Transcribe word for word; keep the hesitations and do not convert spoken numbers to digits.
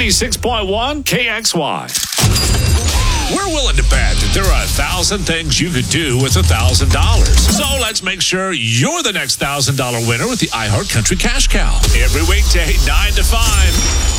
ninety-six point one K X Y. We're willing to bet that there are a thousand things you could do with a thousand dollars. So let's make sure you're the next thousand dollar winner with the iHeart Country Cash Cow. Every weekday, nine to five.